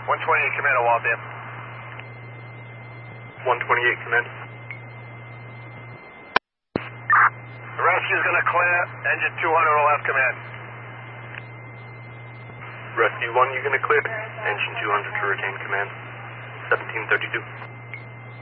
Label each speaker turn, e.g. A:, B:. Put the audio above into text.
A: 128 Command, Waltham.
B: 128 Command.
A: The rescue's going to clear. Engine 200 will have command.
B: Rescue 1, you're going to clear. Engine 200 to retain command. 1732.